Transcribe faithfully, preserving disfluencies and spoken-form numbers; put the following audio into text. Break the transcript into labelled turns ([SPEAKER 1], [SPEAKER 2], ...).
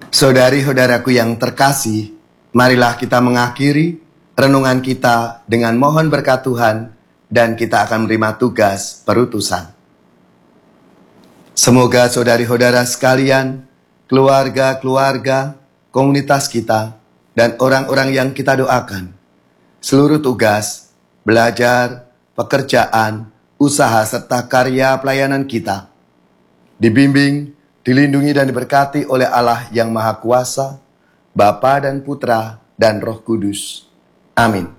[SPEAKER 1] Saudari-saudaraku yang terkasih, marilah kita mengakhiri renungan kita dengan mohon berkat Tuhan dan kita akan menerima tugas perutusan. Semoga saudari-saudara sekalian, keluarga-keluarga, komunitas kita, dan orang-orang yang kita doakan, seluruh tugas, belajar, pekerjaan, usaha, serta karya pelayanan kita, dibimbing, dilindungi dan diberkati oleh Allah yang Maha Kuasa, Bapa dan Putra dan Roh Kudus. Amin.